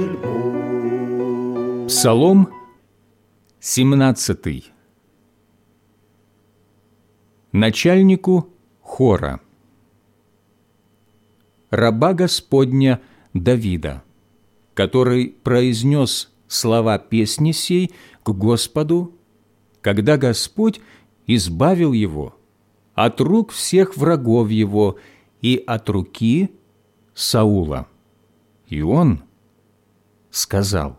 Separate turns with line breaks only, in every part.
Псалом 17. Начальнику хора. Раба Господня Давида, который произнес слова песни сей к Господу, когда Господь избавил его от рук всех врагов его и от руки Саула. И он сказал: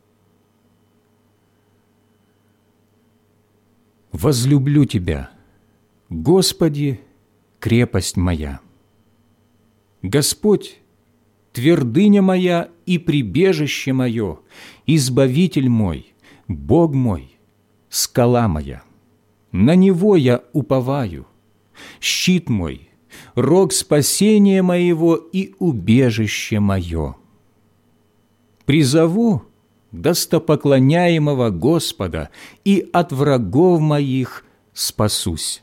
«Возлюблю Тебя, Господи, крепость моя. Господь, твердыня моя и прибежище мое, избавитель мой, Бог мой, скала моя. На Него я уповаю, щит мой, рог спасения моего и убежище мое. Призову достопоклоняемого Господа, и от врагов моих спасусь.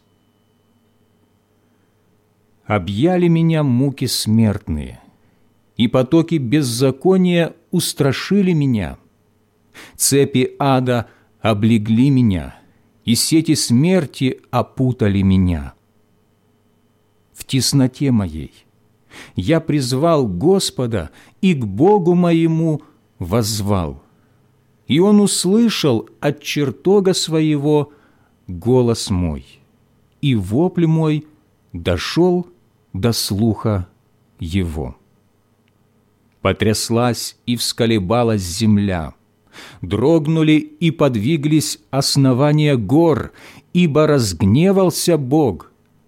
Объяли меня муки смертные, и потоки беззакония устрашили меня. Цепи ада облегли меня, и сети смерти опутали меня. В тесноте моей я призвал Господа, и к Богу моему воззвал. И Он услышал от чертога своего голос мой, и вопль мой дошел до слуха Его. Потряслась и всколебалась земля, дрогнули и подвиглись основания гор, ибо разгневался Бог.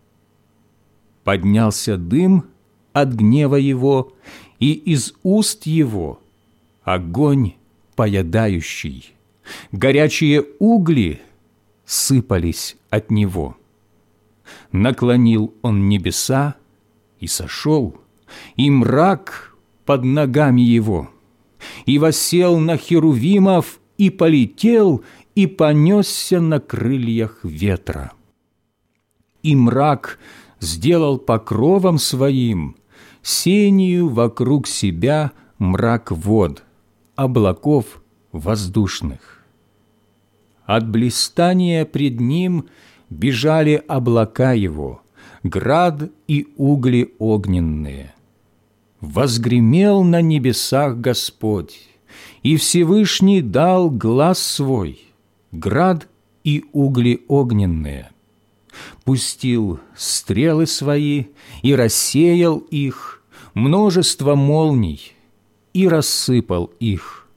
Поднялся дым от гнева Его, и из уст Его огонь поедающий, горячие угли сыпались от Него. Наклонил Он небеса и сошел, и мрак под ногами Его, и воссел на херувимов, и полетел, и понесся на крыльях ветра. И мрак сделал покровом своим, сению вокруг себя мрак вод, облаков воздушных. От блистания пред Ним бежали облака Его, град и угли огненные. Возгремел на небесах Господь, и Всевышний дал глас свой, град и угли огненные. Пустил стрелы свои и рассеял их, множество молний, и рассыпал их.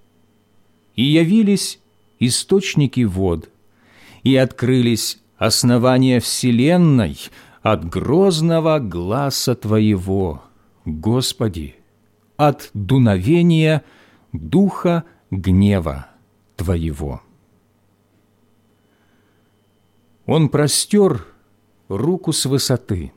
И явились источники вод, и открылись основания вселенной от грозного гласа Твоего, Господи, от дуновения духа гнева Твоего. Он простер руку с высоты,